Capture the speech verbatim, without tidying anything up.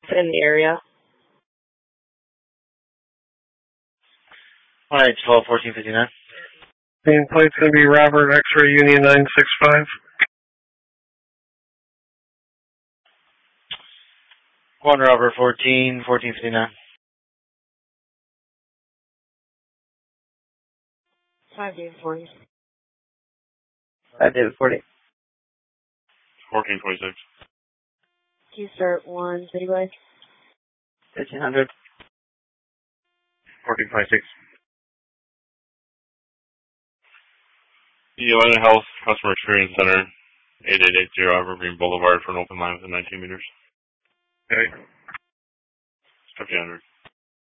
in the area. All right, twelve fourteen fifty-nine. Main plate's going to be Robert X-ray Union nine six five. One Robert fourteen fourteen fifty-nine. Five David forty. Five David forty. Fourteen twenty-six. Q start one City Way. Fifteen hundred. Fourteen twenty-six. The Atlanta Health Customer Experience Center, eighty-eight eighty Evergreen Boulevard for an open line within nineteen meters. Okay. fifteen hundred.